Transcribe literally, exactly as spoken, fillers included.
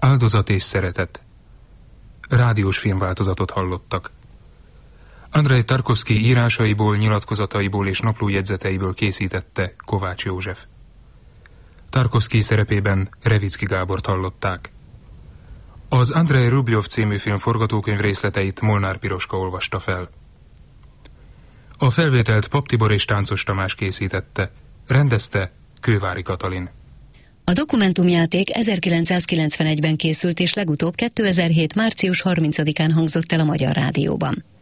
Áldozat és szeretet. Rádiós filmváltozatot hallottak. Andrej Tarkovszky írásaiból, nyilatkozataiból és naplójegyzeteiből készítette Kovács József. Tarkovszky szerepében Revicki Gábort hallották. Az Andrei Rubljov című film forgatókönyv részleteit Molnár Piroska olvasta fel. A felvételt Pap Tibor és Táncos Tamás készítette, rendezte Kővári Katalin. A dokumentumjáték ezerkilencszázkilencvenegyben készült és legutóbb kétezer-hét. március harmincadikán hangzott el a Magyar Rádióban.